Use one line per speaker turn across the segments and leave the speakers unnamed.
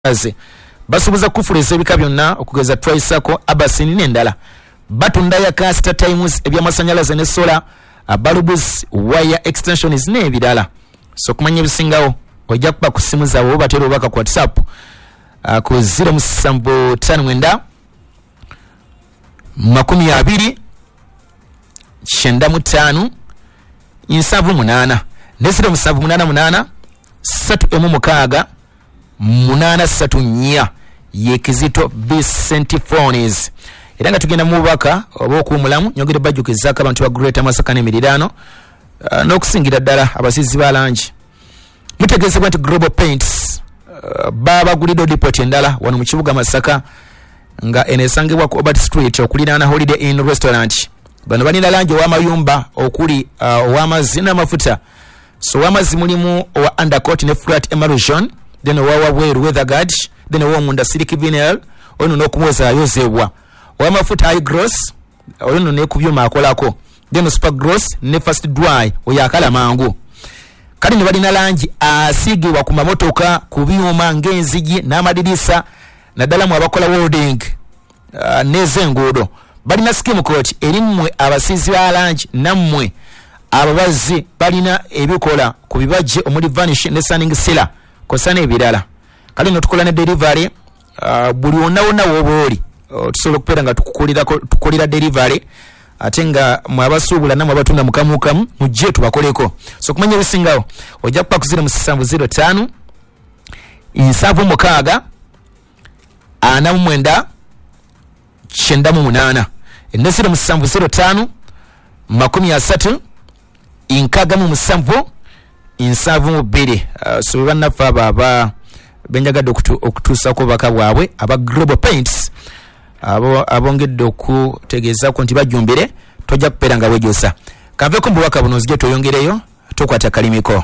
basubuza kufulisa ebika byonna okugeza Trisako Abasin n'endala batunda ya Castor Times ebyamasanyalaze ne solar bulbs wire extensions n'ebirala so kumanya ebisingawo ojja kuba ku simu zaabwe batero baka ku WhatsApp ku 0759 20 95 78 nesiro 788 3 834 yekizito Vicente Phones era nga tugenda mu bubaka obw'okuwumulamu nyogere bajjukizzaako abantu ba Greater Masaka n'emirirano n'okusingira ddala abasizi ba langi mutegeezebwa nti Global Paints babagulidde depot endala wano mu kibuga Masaka nga enesangibwa ku Obert Street okuliraana Holiday Inn Restaurant. Bano balina langi ow'amayumba okuli ow'amazzi n'amafuta so ow'amazzi mulimu owa Undercoat ne Flat Emulsion then ow'awabweru Weatherguard then ow'omunda Silk Vinyl ono n'okumweza ayozebwa ow'amafuta High Gross ono ne ku byuma akolako then Super Gross ne Fast Dry oyakala mangu kali ne balina langi asiigibwa ku mamotoka ku byuma ng'enzigi n'amadirisa naddala mu abakola welding n'ez'enguudo balina scheme coat erimmwe abasizi ba langi nammwe ababazi balina ebikola ku bibajje omuli vanish ne sunning sealer kosana ebirala kali no tukola ne delivery buli wonna w'obooli tusobola okubeera nga tukolera delivery ate nga mwabasuubula namwe abatunda mukamukamu mujje tubakoleko so kumanya ebisingawo ojja kuba ku 0705 76 49 98 endesiro 0705 30 7 72 so bannaffe baba benjagadde okutuusako baka bwabwe aba Global Paints abongedde okutegeezako nti bajjumbire tojja kupeera nga wejosa kaveko mu bubaka buno nzije toyongereyo tokwata kalimiko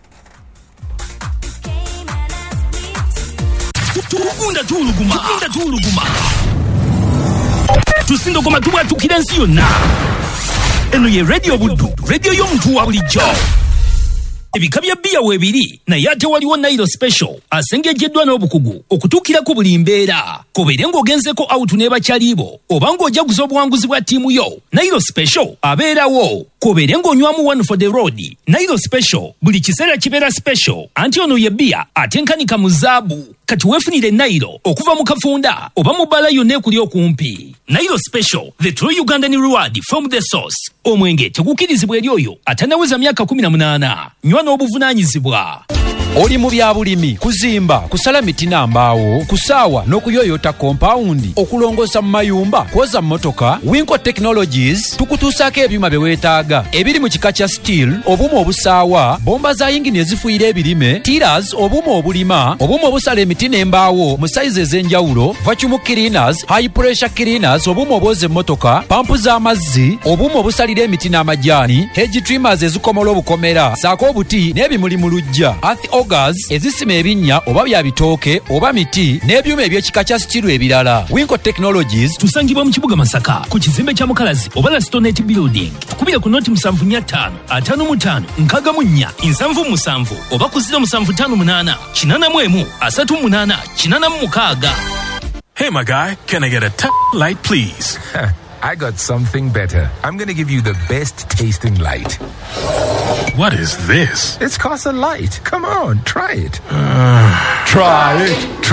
tukunda tuluguma tusindogoma tubwatukira ensi yonna eno ye radio buddu radio y'omuntu wa bulijjo ebika bya bbiya weebiri naye ate waliwo Nairo Special asengejeddwa n'obukugu okutuukirako buli mbeera kobeere ng'ogenzeko out n'ebakyaliibo oba ng'ojaguza obuwanguzi bwa ttiimu yo Nairo Special abeerawo kobeere ng'onywamu one for the road Nairo Special buli kiseera kibeera special anti ono ye bbiya atenkanika mu zaabu kati weefunire Nairo okuva mu kafunda oba mu bbala yonna ekuli okumpi Nairo Special the true Ugandan reward from the source omwenge tegukirizibwa eri oyo atanaweza myaka 18 nywa n'obuvunaanyizibwa
oli mu byabulimi kuzimba kusala miti n'ambaawo kusaawa n'okuyoyota kompawundi okulongoosa mu mayumba kwoza mmotoka Winco Technologies tukutuusaako ebyuma bye weetaaga ebiri mu kika kya steel obuuma obusaawa bomba za yingini ezifuuyira ebirime tiras obuuma obulima obuuma obusala emiti n'embaawo mu sayizi ez'enjawulo vacuum cleaners high pressure cleaners obuuma obwoza emmotoka pampu z'amazzi obuuma obusalira emiti n'amajaani hedge trimmers ezikomola obukomera saako obuti n'ebimuli mu luggya augers ezisima ebinnya oba bya bitooke oba miti n'ebyuma eby'ekika kya steel ebirala Winco Technologies
tusangibwa mu kibuga Masaka ku kizimbe kya Mukalazi oba la Stonette Building tukubira ku noti 75 55 nkagamunya 77 oba ku 0758 81 38 86.
Hey my guy, can I get a light please?
I got something better. I'm going to give you the best tasting light.
What is this?
It's Castor Light. Come on, try it.
Try it.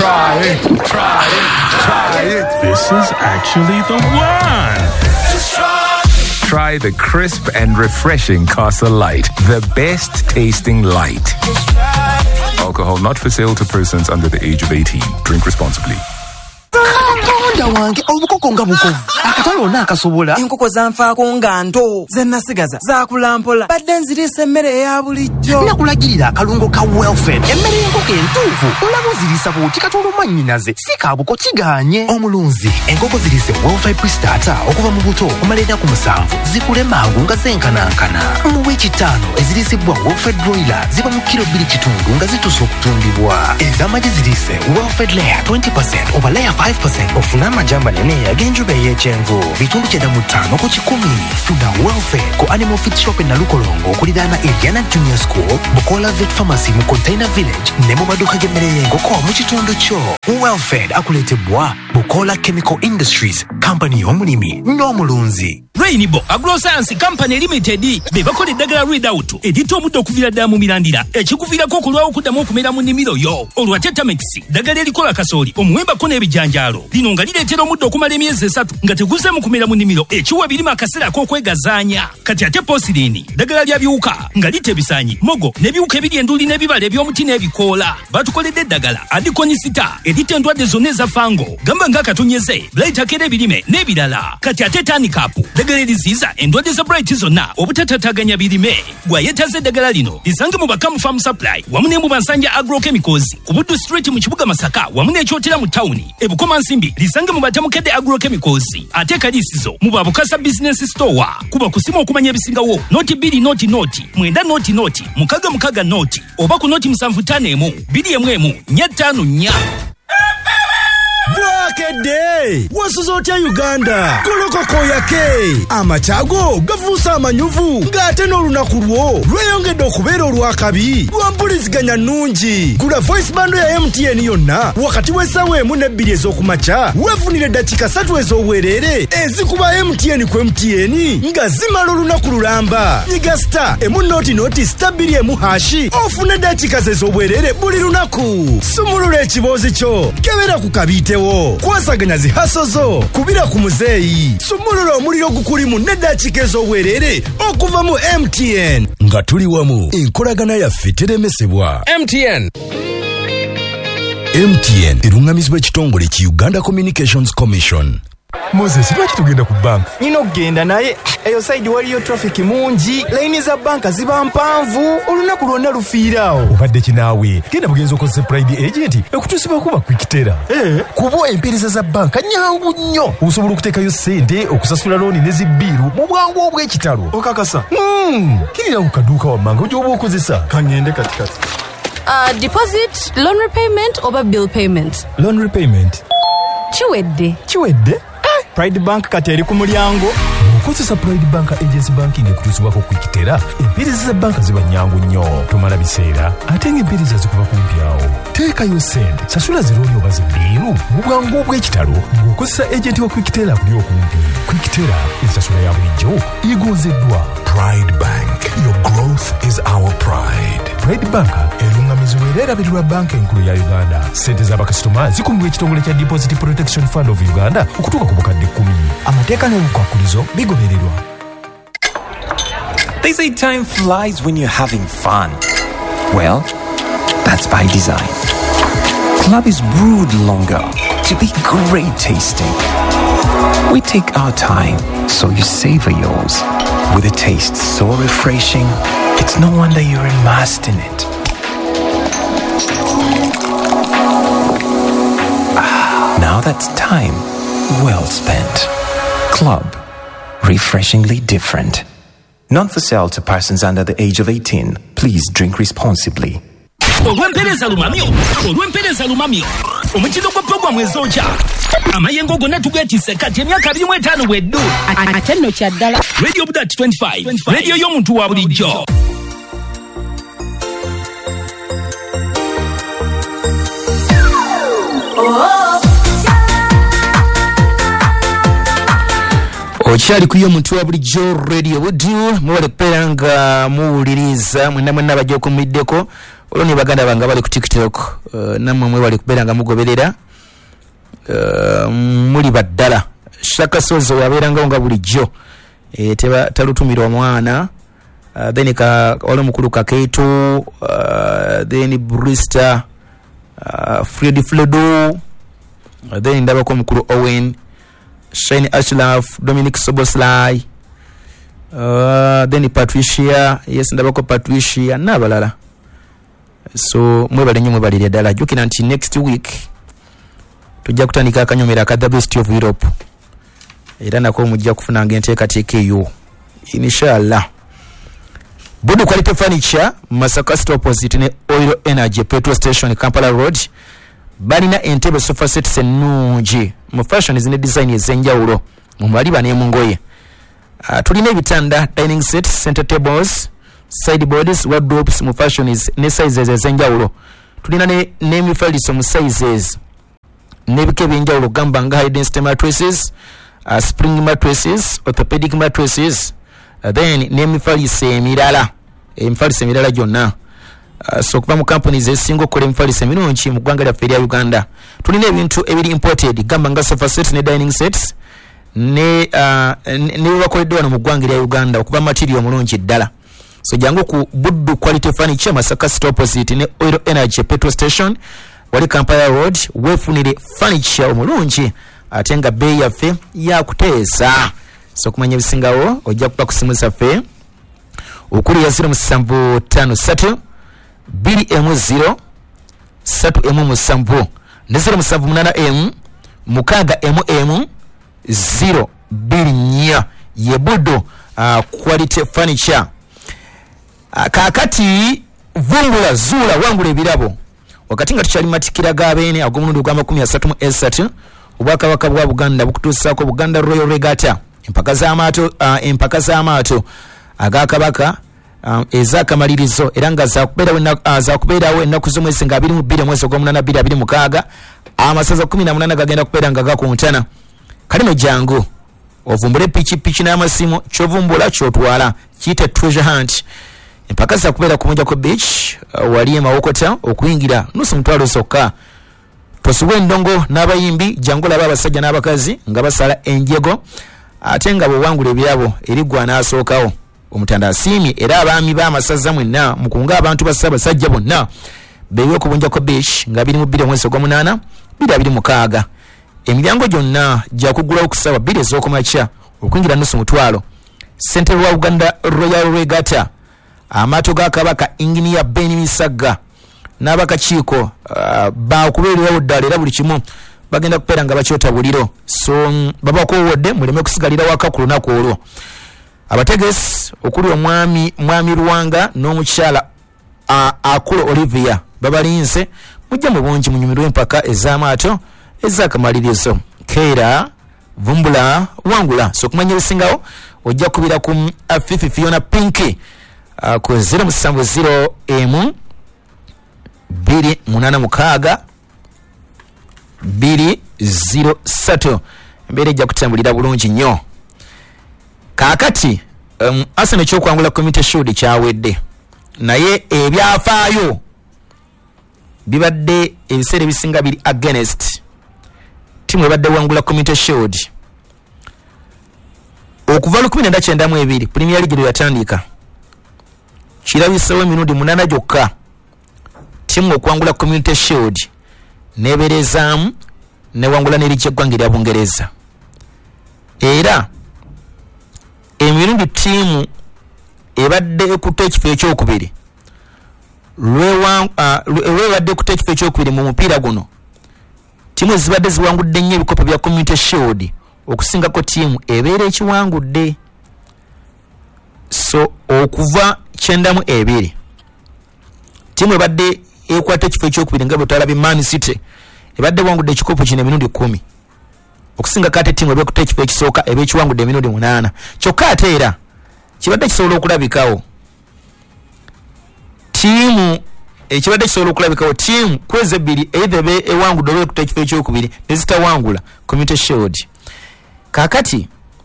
This is actually the one.
Try the crisp and refreshing Castor Light. The best tasting light. Alcohol not for sale to persons under the age of 18. Drink responsibly.
Katonda wange obukoko nga bukovu akatalo nakasobola
enkoko zanfaako nga nto zennasigaza zakulampola badde nziriisa emmere eya bulijjo
nakulagirira akalungo ka Welfed emmere y'enkoko entuufu olaba ziriisa buti katono mannyinaze si kabuko kiganye omulunzi enkoko ziriise Welfed Pre-Starter okuva mu buto okumala ennaku 7 zikule mangu nga zenkanankana mu wiiki 5 eziriisibwa Welfed Broiler ziba mu kilo 2 kitundu nga zituuse okutundibwa ez'amagi ziriise Welfed Layer 20% oba Layer 5% ofuna amajamba nene ag'enjuba ey'ekyenvu bitundu 95 ku 10 funa welfare ku Animal Feed Shop na Lukolongo okuliraana Eliana Junior School Bukola Vet Pharmacy mu Container Village ne mu maduuka g'emmere y'enkoko mu kitundu kyo. Welfare akuleetebwa Bukola Chemical Industries company y'omulimi n'omulunzi.
Rainbow Agroscience Company Limited bebakola eddagala Readout editta omuddo okuviira ddala mu mirandira ekikuviirako okulwawo okuddamu okumera mu nnimiro yo. Olwa Tetramex ddagala erikola kasooli omuwembako n'ebijanjaalo lino nga lireetera omuddo okumala emyezi 3 nga teguzzeemu kumera mu nnimiro ekiwa ebirime akaseera ak'okwegazaanya. Kati ate Posilini ddagala lya biwuka nga litta ebisaanyi mogo n'ebiwuka ebiri enduli n'ebibala eby'omuti n'ebikoola. Batukoledde eddagala Adikonisita eritta endwadde zonna eza fango gamba ng'akatonyeze Blightakera ebirime n'ebirala. Kati ate Tanicap eddagala eriziiza endwadde za Bright zonna obutatataganya birime. Gwayetaze eddagala lino lisange mu Bakamu Farm Supply wamu ne mu Bansanja Agrochemicals ku Buddu Street mu kibuga Masaka wamu n'ekyotera mu tawuni. Ebukoma Nsimbi lisange mu Batamukedde Agrochemicals ate Kaliisizo mu Babukasa Business Store. Kuba kusimu okumanya ebisingawo noti 2 noti mwenda noti mukaga noti oba ku noti 751 2 454.
Bwakede wasuza otya Uganda kolokoko yake amachago gavuusa amanyuvu ng'ate n'olunaku lwo lweyongedde okubeera olwakabi lwampuliziganya nnungi. Gula voice bando ya MTN yonna wakati w'essaawa 1 ne 2 ez'okumakya weefunire eddakiika 3 ez'obwereere ezikuba MTN ku MTN nga zimala olunaku lulamba. Nyiga star noti star 2 hashi ofune eddakiika ez'obwereere buli lunaku. Sumulula ekiboozi kyo kebera ku kabitewo kwasaganya zihaso zo kubira ku muzeeyi. Sumulula omuliro gukulimu n'eddakiika ez'obwereere okuva mu MTN nga tuli wamu enkolagana yaffe teremesebwa. MTN erungamizibwa ekitongole ki Uganda Communications Commission.
Moses, lwaki tugenda ku bank?
Nina okugenda naye eyo side waliyo traffic mungi, layini za banka ziba mpanvu, olunaku lwonna lufiiraawo.
Obadde kinaawe genda bugenza okozesa Pride Agent ekutuusiba kuba kwikitera. Kuba empiriza za banka nyangu nnyo, osobola okuteekayo ssente okusasula looni ne zibbiiru mu bwangu obw'ekitalo.
Okakasa
kirira ku kaduuka wammanga gy'oba okozesa.
Kangende katikati.
Deposit, loan repayment oba bill payment?
Loan repayment.
Kiwedde?
Pride Bank kati eri ku mulyango.
Okozesa Pride Bank Agency Banking ekutuusibwako kwikitera. Empiriza za banka ziba nyangu nnyo, tomala biseera ate ng'empiriza zikuba kumpi awo. Teekayo ssente, sasula zirooni oba zibbiiru mu bwangu obw'ekitalo ng'okozesa agenti wa kwikitera akuli okumpi. Kwikitera ensasula ya bulijjo egonzeddwa. Pride Bank, your growth is our pride. Pride Bank erungamizibwa era erabirirwa banka enkulu ya Uganda. Ssente z'abakasitoma zikuumibwa ekitongole kya Deposit Protection Fund of Uganda okutuuka ku bukadde 10. Amateeka n'obukwakulizo bigobererwa.
They say time flies when you're having fun. Well, that's by design. Club is brewed longer to be great tasting. We take our time, so you savor yours. With a taste so refreshing, it's no wonder you're immersed in it. Now that's time well spent. Club. Refreshingly different. Not for sale to persons under the age of 18. Please drink responsibly.
Olw'empeereza lumamyo omukino gwa pogwamu ezokya amayengo gonna tugeetisse kati emyaka 25 bweddu
ate nno kyaddala.
Radio Budat 25 radio y'omuntu wa bulijjo.
Okyali kuyo omuntu wa bulijjo Radio Budu mwebale kubeera nga muwuliriza mwenna bajja okumiddeko olwo ne baganda bange bali ku TikTok nammwe mwebale kubeera nga mugoberera muli baddala. Shaka Sozo wabeerangawo nga bulijjo talutumira omwana then wali mukulu Kakeeto then Brista Freddy Flodo then ndabako mukulu Owen Shane Ashraf, Dominic Soboslai, then Patricia, yes, ndabako Patricia, n'abalala. So mwebale nnyo mwebalire ddala. Jukira nti next week tujja kutandika akanyomera ka The Best of Europe. Era nako mujja kufunanga enteekateeka eyo. Inshallah. Budu Quality Furniture, Masaka Store opposite ne Oil Energy Petrol Station, Kampala Road. balina entebe sofa sets ennungi mu fashion ne design ez'enjawulo mu maliba ne mu ngoye. Tulina ebitanda, dining sets, center tables, sideboards, wardrobes mu fashions ne sizes ez'enjawulo. Tulina n'emifaliso mu sizes n'ebika eby'enjawulo gamba nga high density mattresses, spring mattresses, orthopedic mattresses, then n'emifaliso emirala gyonna. So kuba mu companies esinga okukola emifaliso emirungi mu ggwanga lyaffe erya Uganda. Tulina ebintu ebiri imported gamba nga sofa sets ne dining sets ne bakoleddwa wano mu ggwanga erya Uganda okuba material mulungi ddala. So jangu ku Buddu Quality Furniture Masaka Street opposite ne Oil Energy petrol station wali Kampala Road wefunire furniture omulungi ate nga bei yaffe yakuteesa. So kumanya bisingawo ojja kuba ku simu zaffe okuli ya 0753 210 3M ne 0788 6MM 024 ye Buddu Quality Furniture. Kakati vumbula zula wangula ebirabo wakati nga tukyali matikira g'abeene ag'omulundi gwa 33 obwakabaka bwa Buganda bukutuusaako Buganda Royal Regatta empaka z'amaato ag'akabaka ez'akamalirizo era nga zakubeerawo ennaku z'omwezi nga 22 mwezi ogw'omunana 2026 amasaza 18 gagenda kubeera nga gakuntana. Kale no jangu ovumbule piki n'amasimu ky'ovumbula ky'otwala kiyite treasure hunt. Empaka za kubeera ku Mujako Beach wali e Mawokota okuyingira nusu mutwalo sokka. Tosubwe endongo n'abayimbi jangula abasajja n'abakazi nga basala enjego ate nga bwewangula ebirabo erigwa n'asookawo omutanda asiimye era abaami b'amasaza mwenna mukunga abantu basajja bonna beewe ku Mujako Beach nga 22 mwezi ogw'omunaana 2026. Emiryango gyonna gyakugulawo ku ssaawa 2 ez'okumakya okuyingira nusu mutwalo. Ssentebe wa Uganda Royal Regatta amaato ga Kabaka Engineer Ben Misaga n'abakakiiko bakubeererawo ddala era buli kimu bagenda kubeera nga bakyota buliro. So babakowodde muleme kusigalira waka ku lunaku olwo. Abategesi okuli omwami Ruwanga n'omukyala Akulo Olivia babalinze mujja mu bungi munyumirwe empaka ez'amaato ez'akamalirizo. Keera vumbula wangula. So kumanya ebisingawo ojja kubira ku Fifi Fiona Pinky ku 070 286 203. Embeera ejja kutambulira bulungi nnyo. Kaakati Arsenal ekyokwangula Community Shield kyawedde naye ebyafaayo bibadde ebiseera ebisinga biri against timu ebadde wangula Community Shield okuva 1992 Premier League yatandika kirabisewo emirundi 8 gyokka timu okwangula Community Shield neberezaamu newangula n'eriky'eggwanga erya Bungereza era emirundi timu ebadde ekutte ekifo ekyokubiri lwebadde ekutte ekifo ekyokubiri mu mupiira guno timu ezibadde ziwangudde nnyo ebikopo bya Community Shield okusingako timu ebeera ekiwangudde. So okuva 92 timu ebadde ekwata ekifo ekyokubiri nga bwe twalabye Man City ebadde wangudde ekikopo kino emirundi 10 okusinga kate timu ebekutte ekifo ekisooka ebekiwangudde emirundi 8 kyokka ate era kibadde kisobola okulabikawo timu ekibadde kisobola okulabikawo timu kwezi ebbiri either ewangudde oba ekutte ekifo ekyokubiri nezitawangula Community Shield. Kakati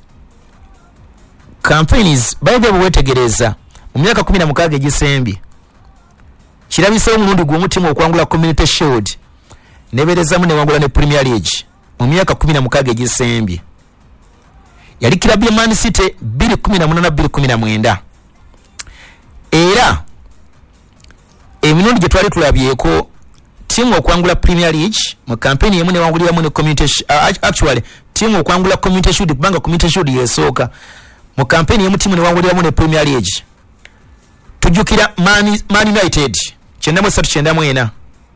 campaigns bayidde bwetegereza mu myaka 16 egisembye kirabisewo omulundi gumu timu okwangula Community Shield neberezamu newangula ne Premier League mu myaka 16 egisembye yali kilabu ya Man City 2018-2019 era emirundi gye twali tulabyeko timu okwangula Premier League mu campaign yemu newanguliramu ne Community actually timu okwangula Community Shield kubanga Community Shield yesooka mu campaign yemu timu newanguliramu ne Premier League. Tujukira Man United 93-94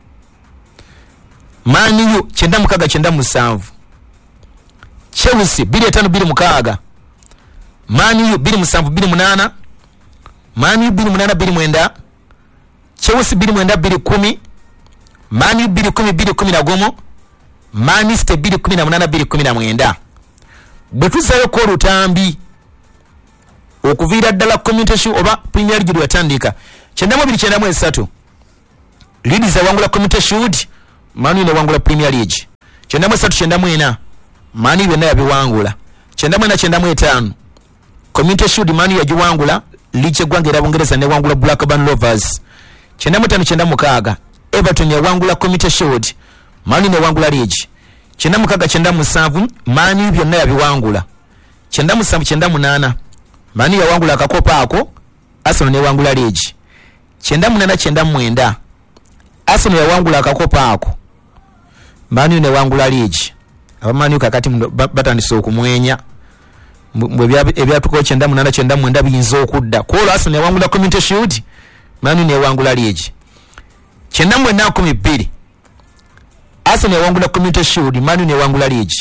Man U 96-97 Chelsea 2-5-2-6 Man U 2-7-2-8 Man U 2-8-2-9 Chelsea 2-9-2-10 Mani 2-10-2-11 Manchester 2-18-2-19 bwe tuzayo ko lutambi okuviira ddala Community Shield oba Premier League yatandika 9-2-9-3 Leeds wangula Community Shield Manu ne wangula Premier League 9-3-9-4 Manu byonna yabiwangula 9-4-9-5 Community Shield Manu yagiwangula Leeds eggwanga era Bungereza ne wangula Blackburn Rovers 9-5-9-6 Everton yawangula Community Shield Manu ne wangula League 9-6-9-7 Manu byonna yabiwangula 9-7-9-8 Manu yawangula akakopa ako Arsenal ne wangula League 9-8-9-9 Arsenal yawangula akakopa ako Manu ne wangula League abamani kakati batandise okumwenya ebyatuko 9-8-9-9 biyinza okudda kola Arsenal yawangula Community Shield Manu ne wangula League 9-4-12 Arsenal yawangula Community Shield Manu ne wangula League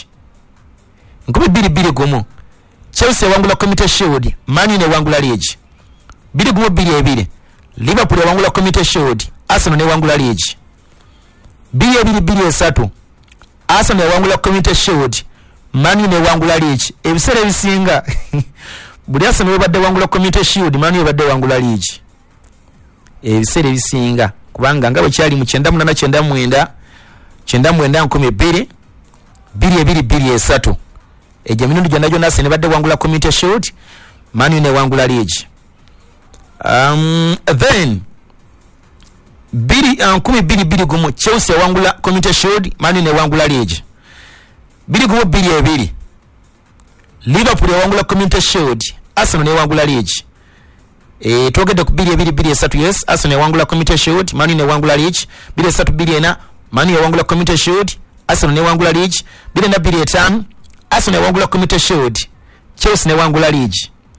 2-2-1 Chelsea yawangula Community Shield Manu ne wangula League 2-2-2 Liverpool yawangula Community Shield Arsenal ne wangula League 2-2-3 Arsenal yawangula Community Shield Manu ne wangula League ebisere bisinga buli Arsenal yabadde wangula Community Shield Manu yabadde wangula League ebisere bisinga kubanga nga bwe kyali mu 9-8-9-9 9-9-12 2-2-2-3 ejo emirundi gyonna gyonna Arsenal badde wangula Community Shield Manu ne wangula League then 2-2-1 Chelsea wangula Community Shield Manu ne wangula League 2-2-2 Liverpool wangula Community Shield Arsenal ne wangula League twogedde ku 2-2-3 yes Arsenal wangula Community Shield Manu ne wangula League 2-3-4 Manu wangula Community Shield Arsenal ne wangula League 2-5 Arsenal wangula Community Shield Chelsea ne wangula League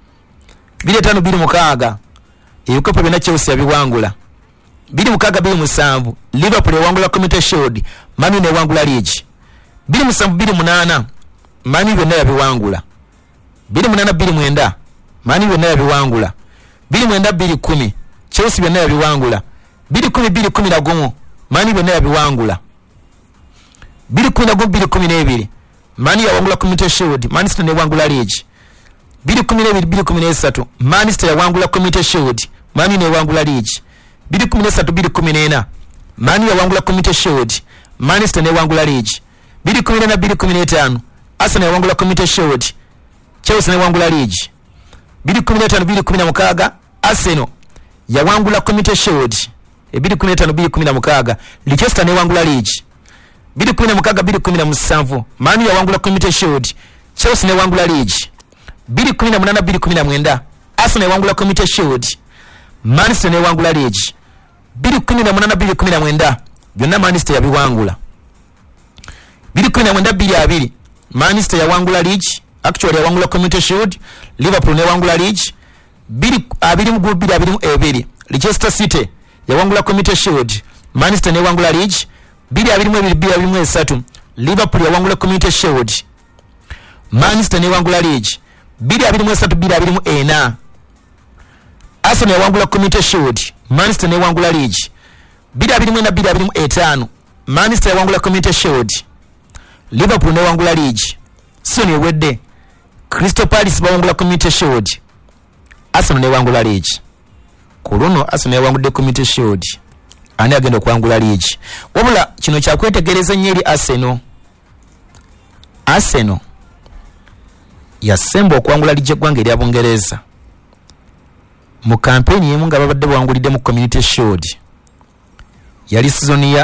2-5-6 ebikopo byonna Chelsea yabiwangula 2-6-7 Liverpool wangula Community Shield Manu ne wangula League 2-7-8 Manu byonna yabiwangula 2-8-9 Manu byonna yabiwangula 2-9-10 Chelsea byonna yabiwangula 2-10-1 Manu byonna yabiwangula 2-10-12 Manu yawangula Community Shield Manchester ne wangula League 2-12-13 Manchester yawangula Community Shield Manu ne wangula League 2-13-14 Manu yawangula Community Shield Manchester ne wangula League 2-14-15 Arsenal yawangula Community Shield Chelsea ne wangula League 2-15-16 Arsenal yawangula Community Shield 2-15-16 Leicester ne wangula League 2-16-17 Manu yawangula Community Shield Chelsea ne wangula League 2-18-19 Arsenal yawangula Community Shield Manchester ne wangula League 2-18-19 byonna Manchester yabiwangula 2-19-22 Manchester yawangula League actually yawangula Community Shield Liverpool ne wangula League 2-22 Leicester City yawangula Community Shield Manchester ne wangula League 2-21-23 Liverpool yawangula Community Shield Manchester ne wangula League 2-23-24 Arsenal yawangula Community Shield Manchester ne wangula League 2-24-25 Manchester yawangula Community Shield Liverpool ne wangula League Sony wedde Crystal Palace bawangula Community Shield Arsenal ne wangula League kuluno Arsenal yawangudde Community Shield ani agenda okuwangula League wabula kino kyakwetegereza nnyo eri Arsenal yasemba okuwangula League eggwanga erya Bungereza mu kampeni yemu nga babadde bawangulidde mu Community Shield yali season ya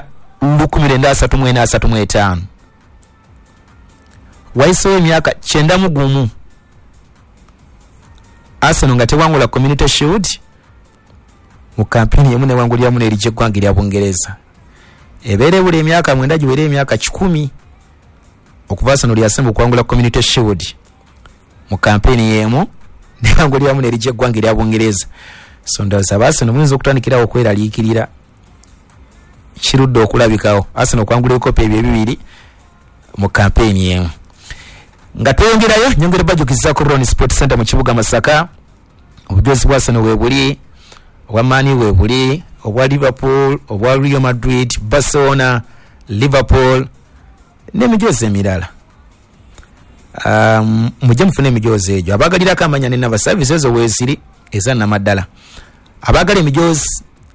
1934-35 waisewo emyaka 91 Arsenal nga tewangula Community Shield mu kampeni yemu newanguliramu ne League eggwanga erya Bungereza ebeere buli emyaka 9 giwere emyaka 10 okuva Arsenal yasemba okuwangula Community Shield mu kampeni yemu newanguliramu ne League eggwanga erya Bungereza so ndowooza Arsenal muyinza okutandikirawo okweraliikirira kirudde okulabikawo Arsenal okwangula ebikopo ebyo ebibiri mu kampeni yemu nga tweyongerayo nyongera bajukiza ku Ron Sport Center mu kibuga Masaka obujozi bwa Arsenal webuli obwamaani webuli obwa Liverpool, obwa Real Madrid, Barcelona, Liverpool n'emijoozi emirala. Mujje mufune emijoozi egyo. Abagalirako amanya ne nava service ezo weeziri eza namaddala. Abagala emijoozi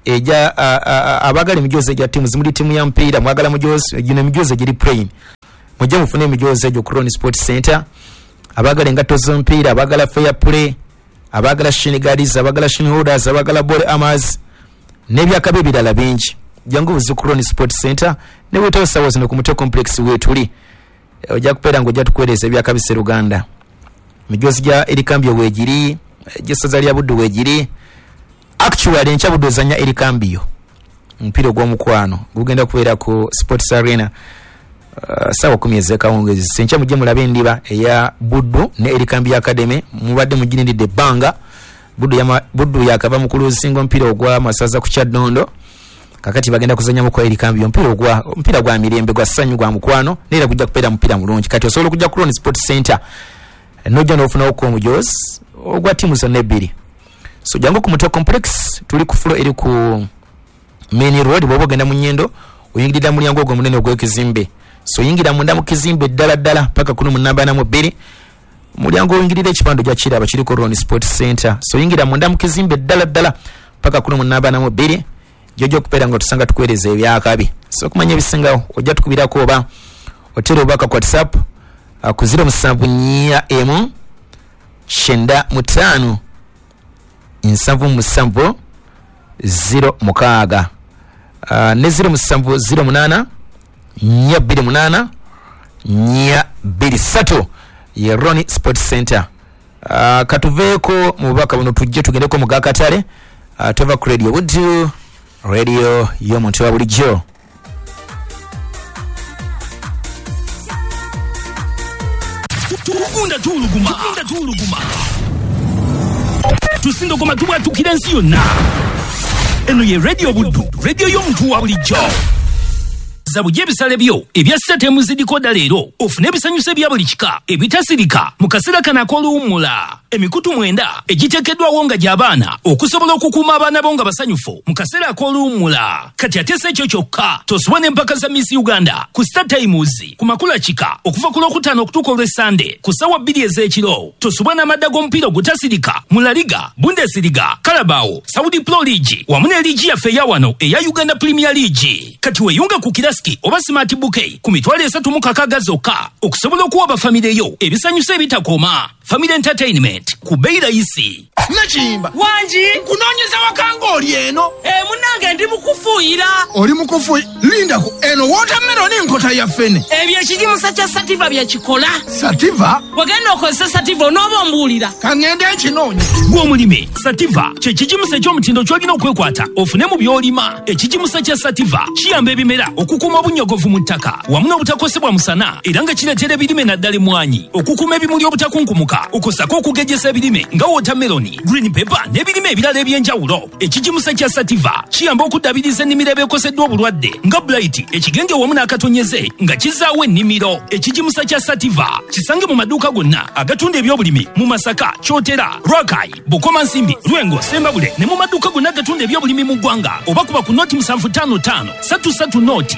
egya tiimu zimuli tiimu ya mpiira mwagala mujoozi egyo emijoozi egiri plain. Mujje mufune emijoozi egyo ku Ron Sports Center. Abagala engatto z'omupiira, abagala fair play, abagala shin guards, abagala shin holders, abagala ball armors n'ebyakabe ebirala bingi. Jangu buzi ku Ron Sports Center ne wetaawo sawa zino ku Mutwe complex weetuli. Ojja kupeera ng'ojja tukuweereza ebyakabise Luganda. Emijoozi gya Erikambyo weegiri, gy'essaza lya Buddu weegiri. Actually enkya Buddu ozannya Erikambyo omupiira ogw'omukwano gugenda kubeera ku Sports Arena sawa 10 ez'ekawungeezi. Senkya mujje mulabe endiba eya Buddu ne Erikambyo Academy. Mubadde mugirindidde ebbanga. Buddu yakava mu kuluzinga omupiira ogw'amasaza ku Kyaddondo. Kakati bagenda kuzanya muko Erikambyo omupiira gwa mirembe gwa ssanyu gwa mukwano neera kujja kupeera mupiira mulungi. Kati osobola okujja ku Ron Sports Center nojja n'ofunawo ku omujoozi ogwa ttiimu zonna ebbiri. So jangu ku Mutwe complex tuli ku floor eri ku Main Road. Bw'oba ogenda mu Nnyendo oyingirira mulyango ogwo munene ogw'ekizimbe. So yingira munda mu kizimbe ddala paka kuno mu namba namu 2 mulyango oyingirira ekipando gya kiraba kiri ku Ron Sports Center. So yingira munda mu kizimbe ddala paka kuno mu namba namu 2 jojo kupeera nga tusanga tukuweereza ebyakabi. So kumanya ebisingawo ojja tukubirako oba otero obaka ku WhatsApp ku 07 shenda mutano 7 0 mukaaga ne 07 08 428 ye Ron Sports Center. Katuveeko mu bubaka buno tujje tugendeko mu Gakatale tova ku Radio Buddu, radio y'omuntu wa bulijjo.
Tukunda tuluguma tusinda goma tubwatukira ensi yonna. Eno ye Radio Buddu, radio y'omuntu wa bulijjo. Zabujje ebisale byo ebya setemu zidikoda leero ofune ebisanyusa bya buli kika ebitasirika mu kaseera kana ak'oluwummula. Emikutu 9 egiteekeddwawo nga gy'abaana okusobola okukuuma abaana bo nga basanyufu mu kaseera ak'oluwummula. Kati ate si ekyo kyokka, tosubwa n'empaka za Miss Uganda ku Star Times ku makula kika okuva ku Lwokutaano okutuuka Olwesande ku ssaawa 2 ez'ekiro. Tosubwa n'amadda g'omupiira ogutasirika mu La Liga, Bundesliga, Carabao, Saudi Pro League wamu ne liigi yaffe eya wano eya Uganda Premier League. Kati weeyunga ku Kiraski oba Smart Bouquet ku mitwalo 36 zokka okusobola okuwa abafamire yo ebisanyusa ebitakoma. Family Entertainment ku bei rahisi.
Nachimba
wanji
kunoonyeza wakanga oli eno.
Munange ndi mukufuuyira.
Oli mukufuuyi linda ku eno watermelon nkota ya ffene.
Ebyo ekigimusa kya Sativa bya kikola.
Sativa?
Wagenda okozesa Sativa onooba ombuulira.
Kangende ekinoonya.
Gw'omulime Sativa kye kigimusa eky'omutindo ky'olina okwekwata ofune mu by'olima. Ekigimusa kya Sativa kiyamba ebimera okukuuma obunyogovu mu ttaka wamu n'obutakosebwa musana era nga kireetera ebirime naddala emmwanyi okukuuma ebimuli obutakunkumuka okusako okugejjesa ebirime nga watermelon, green pepper n'ebirime ebirala eby'enjawulo. Ekigimusa kya Sativa kiyamba okuddabiriza ennimiro ebeekoseddwa obulwadde nga blight, ekigenge wamu n'akatonyeze nga kizaawo ennimiro. Ekigimusa kya Sativa kisange mu maduuka gonna agatunda ebyobulimi mu Masaka, Kyotera, Rakai, Bukomansimbi, Lwengo, Sembabule ne mu maduuka gonna agatunda ebyobulimi mu ggwanga oba kuba ku noti 755 33 noti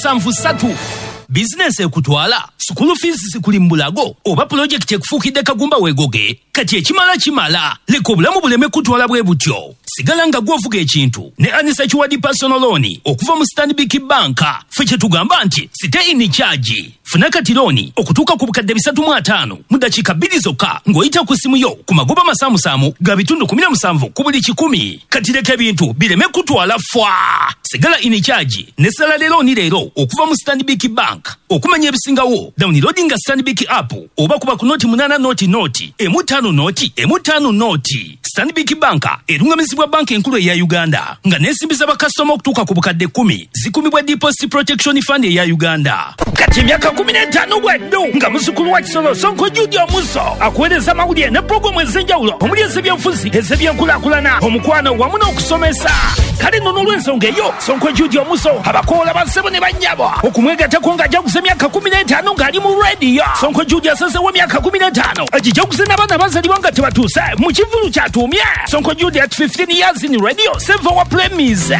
173. Business ekutwala school fees sikuli mbulago oba project ekufuukidde kagumba weegoge. Kati ekimala leka obulamu buleme kutwala bwe butyo. Sigala nga gwovuga ekintu ne Anisa Kiwadi personal loan okuva mu Stanbic Bank. Ffe kye tugamba nti stay in charge. Funa kati loan okutuuka ku bukadde 305 mu dakiika 2 zokka ng'oyita ku simu yo ku magoba masaamusaamu ga bitundu 17 ku buli 100. Kati leka ebintu bireme kutwala fwa. Sigala in charge ne salary loan leero okuva mu Stanbic Bank. Okumanya ebisingawo downloading Stanbic app oba kuba ku noti 8 noti M5 noti. Stanbic Bank erungamizibwa banka enkulu eya Uganda nga nesimbiza bakasitoma okutuuka ku bukadde 10 zikumibwa Deposit Protection Fund eya Uganda. Kati emyaka 15 bweddu nga muzzukulu wa Kisolo Sonko Judy Omuso akuweereza amawulire ne pulogulamu ez'enjawulo omuli ez'ebyenfuzi, ez'ebyenkulaakulana, omukwano wamu n'okusomesa. Kale nno olw'ensonga eyo Sonko Judy Omuso abakoola bassebo ne bannyabo okumwegattako ng'ajja kusa emyaka 15 ng'ali mu radio. radio. Sonko Judy asasewo myaka 15 ajija kusina abana bazalibwa nga tebatuuse mu kivulu kyatumye. Sonko Judy at 15 years in radio save our premise.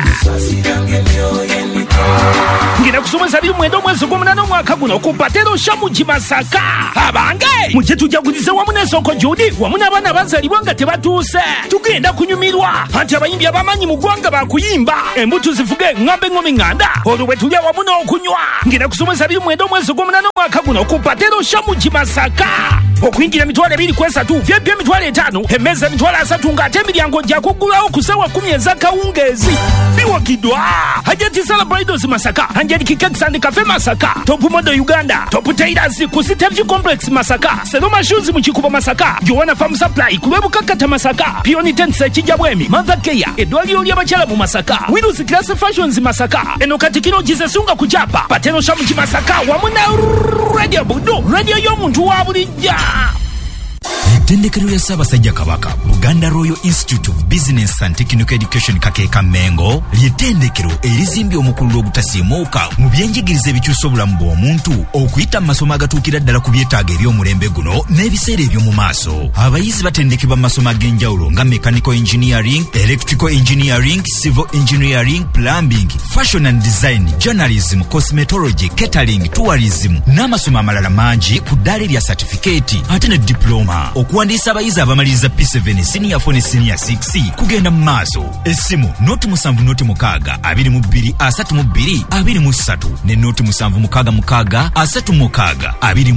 Ngina kusomesa bili mwendo mwezi 18 mwaka guno ku Patero Shamu Masaka. Abange muje tujagulize wamu ne Sonko Judy wamu n'abana bazalibwa nga tebatuuse. Tugenda kunyumirwa ati abayimbi abamanyi mu ggwanga bakuyimba embuto zivuge ngambe ngomi nganda olwe tulya wamu n'okunywa. Ngina kusomesa bili mwendo mwezi 18 mwaka guno ku Patero Shamu Masaka. Okwingira mitwale 2 kwesa tu vyepye mitwale 5 emeza mitwale 3 ngate milyango gya kugulawo kusawa 10 ezakawungezi biwakidwa Hajati Celebrados Masaka Angelique Cakes and Cafe Masaka Top Model Uganda Top Tailors Kusitevji Complex Masaka Seloma Shoes Muchikuba Masaka Joanna Farm Supply Kulebu Kakata Masaka Pioni Tents Chijabwemi Mother Care Edwali Olia Bachala mu Masaka Widows Class Fashions Masaka Enokatikino Jisesunga Kuchapa Pateno Shamuchi Masaka Wamuna Radio Budu Radio Yomuntu Wabulijja.
Ettendekero ya Ssaabasajja Kabaka Buganda Royal Institute of Business and Technical Education Kakeeka Mengo ly'ettendekero erizimbye omukululo ogutasiimuuka mu byenjigiriza ebikyusa obulamu bw'omuntu okuyita mu masomo agatuukira ddala ku byetaago eby'omulembe guno n'ebiseera eby'omu maaso. Abayizi batendekebwa mu masomo ag'enjawulo nga Mechanical Engineering, Electrical Engineering, Civil Engineering, Plumbing, Fashion and Design, Journalism, Cosmetology, Catering, Tourism n'amasomo amalala mangi ku ddaala erya certificate ate ne diploma. Okuwandiisa abayizi abamaliriza P7 Senior 4 ne Senior 6 kugenda mu maaso. Essimu noti 7 22 32 23 ne noti 7 36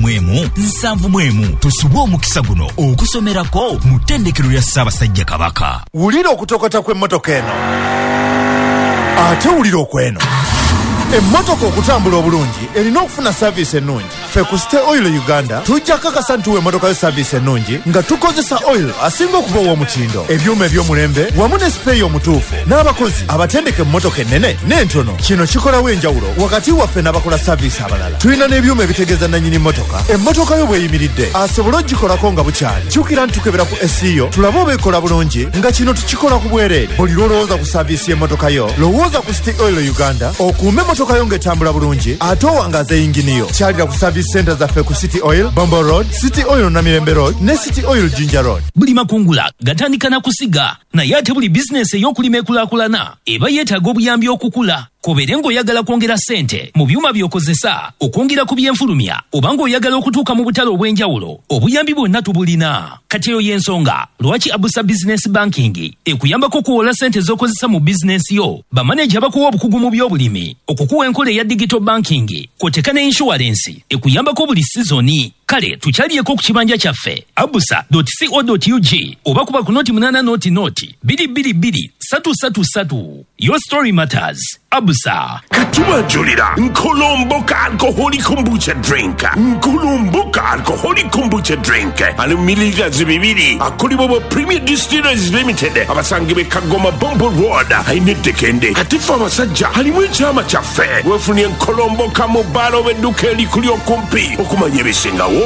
21 tusubwe omukisa guno okusomerako mu ttendekero lya Ssaabasajja Kabaka.
Wulira okutokota kw'emmotoka eno ate wulira okweno. Emmotoka okutambula obulungi erina okufuna service ennungi. Ffe ku State Oil Uganda tujja kakasa ntuwa emmotoka yo service ennungi nga tukozesa oil asinga okuba ow'omutindo, ebyuma eby'omulembe wamu ne sipeeyi omutuufu n'abakozi abatendeke emmotoka ennene n'entono. Kino kikolawo enjawulo wakati waffe n'abakola service abalala. Tulina n'ebyuma ebitegeeza nannyini mmotoka emmotoka yo bw'eyimiridde asobola ogikolako nga bukyali. Kyukira ntukebera ku SEO tulabe oba ekola bulungi nga kino tukikola ku bwereere. Buli lwolowooza ku service y'emmotoka yo lowooza ku State Oil Uganda okuume emmotoka yo ng'etambula bulungi ate owangaza yingini yo. Kyalira ku service center zaffe ku City Oil, Bombo Road, City Oil Namirembe Road ne City Oil Jinja Road.
Buli makungula gatandika na kusiga naye ate buli bizinesi ey'okulima ekulaakulana eba yeetaaga obuyambi okukula. Kobere ng'oyagala kwongera ssente mu byuma by'okozesa okwongera ku byenfulumya oba ng'oyagala okutuuka mu butale obw'enjawulo obuyambi bwonna tubulina. Kati eyo y'ensonga lwaki Abusa Business Banking ekuyambako okuwola ssente z'okozesa mu bizinesi yo bamaneja bakuwa obukugu mu by'obulimi okukuwa enkola eya digital banking kw'oteeka ne insurance ekuyambako buli sizoni. Kale tukyaliyeko ku kibanja kyaffe abusa.co.ug oba kuba ku noti 8 noti 222 333. Your story matters. Abusa.
Katiwa Julira Nkolomboka alcoholic kombucha drink. Nkolomboka alcoholic kombucha drink. Alumiliga zibibiri akolibobo Premier Distillers Limited abasangibe Kagoma Bombo Road ainedekende atifa abasajja halimu ekyama kyaffe wefunye Nkolomboka mu balo bedduka erikuli okumpi okumanya ebisingawo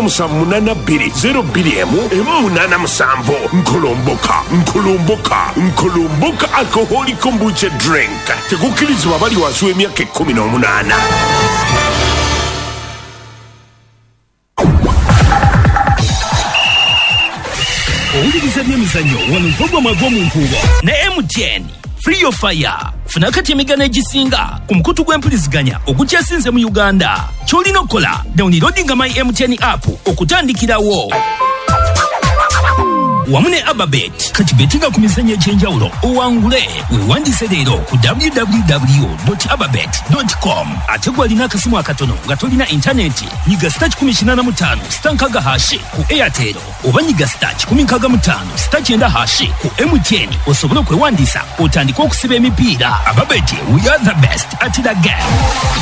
0782 Nkolomboka alcoholic kombucha drink. Tegukirizibwa bali wansi w'emyaka 18.
Owuliriza by'emizannyo wano mpogoma gw'omunkuubo ne MTN Free Your Fire. Funa kati emigano egisinga ku mukutu gw'empuliziganya ogukyasinze mu Uganda. Ky'olina okukola downloadinga my MTN app okutandikirawo. Wamu ne Ababet kati betinga ku mizannyo egy'enjawulo owangule weewandise leero ku www.ababet.com. ate gw'alina akasimu akatono nga tolina intaneti nyiga *85 stankaga hashi ku Airtel oba nyiga *165 *9 hashi ku MTN osobole okwewandiisa otandike okusiba emipiira. Ababet, we are the best at the game.